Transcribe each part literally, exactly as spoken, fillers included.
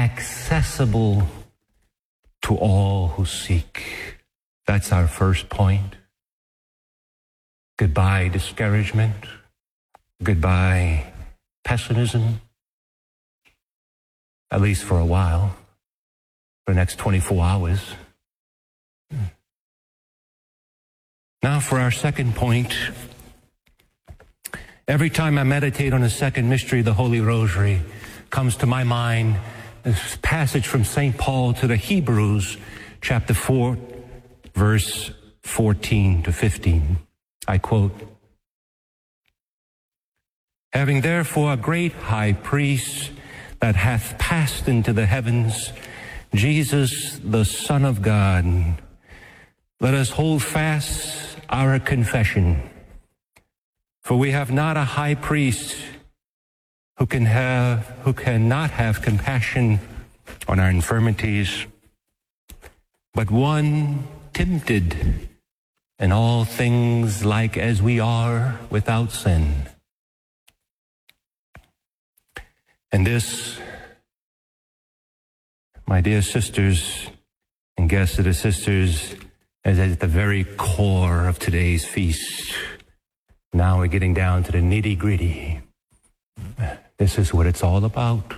accessible to all who seek. That's our first point. Goodbye discouragement. Goodbye pessimism. At least for a while. For the next twenty-four hours. Now for our second point. Every time I meditate on the second mystery of the Holy Rosary, comes to my mind this passage from Saint Paul to the Hebrews, chapter four, verse fourteen to fifteen. I quote, "Having therefore a great high priest that hath passed into the heavens, Jesus, the Son of God, let us hold fast our confession. For we have not a high priest who can have, who cannot have compassion on our infirmities, but one tempted in all things like as we are without sin." And this, my dear sisters and guests of the sisters, is at the very core of today's feast. Now we're getting down to the nitty-gritty. This is what it's all about.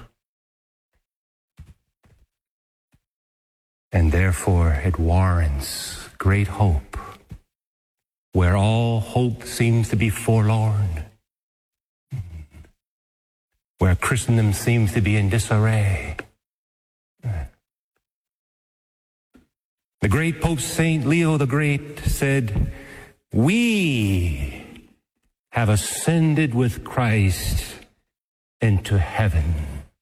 And therefore it warrants great hope. Where all hope seems to be forlorn. Where Christendom seems to be in disarray. The great Pope Saint Leo the Great said, "We have ascended with Christ into heaven."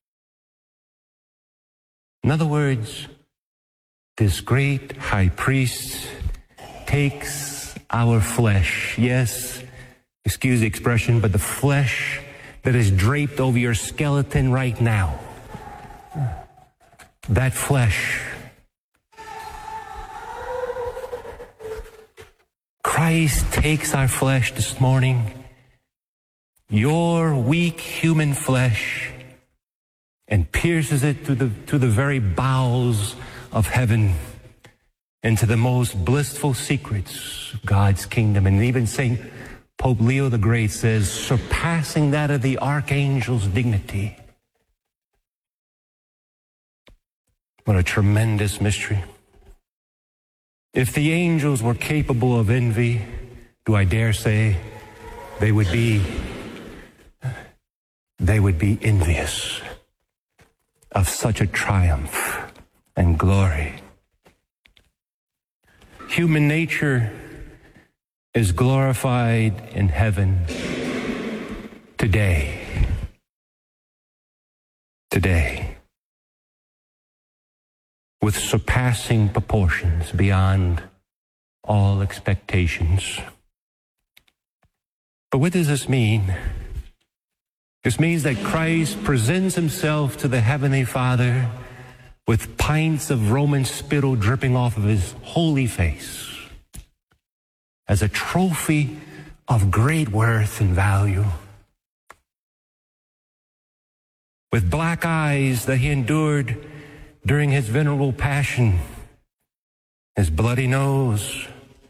In other words, this great high priest takes our flesh. Yes, excuse the expression, but the flesh that is draped over your skeleton right now. That flesh. Christ takes our flesh this morning, your weak human flesh, and pierces it to the, to the very bowels of heaven, into the most blissful secrets of God's kingdom. And even Saint Pope Leo the Great says, surpassing that of the archangel's dignity. What a tremendous mystery. If the angels were capable of envy, do I dare say they would be, they would be envious of such a triumph and glory. Human nature is glorified in heaven today. Today. With surpassing proportions beyond all expectations. But what does this mean? This means that Christ presents himself to the Heavenly Father with pints of Roman spittle dripping off of his holy face as a trophy of great worth and value. With black eyes that he endured during his venerable passion, his bloody nose,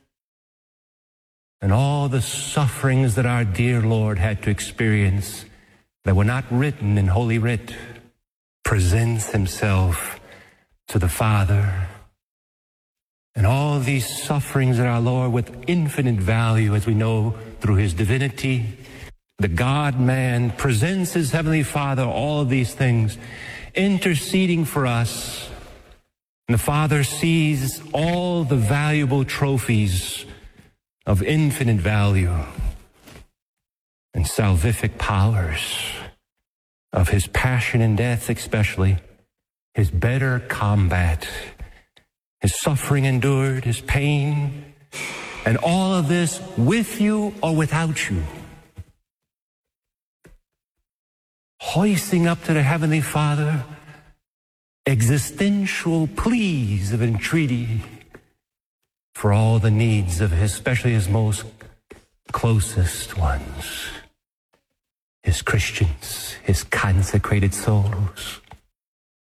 and all the sufferings that our dear Lord had to experience that were not written in Holy Writ, presents himself to the Father. And all these sufferings that our Lord, with infinite value, as we know through his divinity, the God-man presents his Heavenly Father all of these things, interceding for us. And the Father sees all the valuable trophies of infinite value and salvific powers of his passion and death, especially his better combat, his suffering endured, his pain, and all of this with you or without you. Hoisting up to the Heavenly Father existential pleas of entreaty for all the needs of his, especially his most closest ones, his Christians, his consecrated souls.